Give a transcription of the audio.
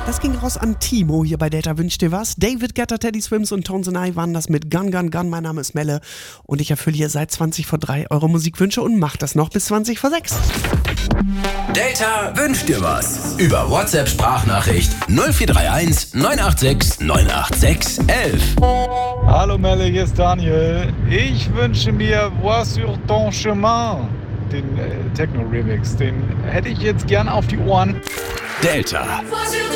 Das ging raus an Timo hier bei Delta Wünsch dir was. David Guetta, Teddy Swims und Tones and I waren das mit Gun Gun Gun. Mein Name ist Melle und ich erfülle hier seit 20 vor 3 eure Musikwünsche und mache das noch bis 20 vor 6. Delta wünscht dir was. Über WhatsApp-Sprachnachricht 0431 986 986 11. Hallo Melle, hier ist Daniel. Ich wünsche mir Vois sur ton chemin, den Techno-Remix. Den hätte ich jetzt gern auf die Ohren. Delta. Was